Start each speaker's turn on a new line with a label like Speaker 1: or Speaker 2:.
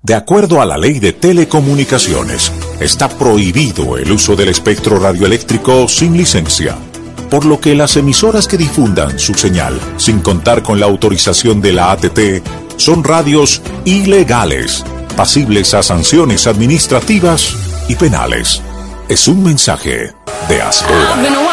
Speaker 1: De acuerdo a la Ley de Telecomunicaciones, está prohibido el uso del espectro radioeléctrico sin licencia, por lo que las emisoras que difundan su señal sin contar con la autorización de la ATT son radios ilegales, pasibles a sanciones administrativas y penales. Es un mensaje de Ascoa.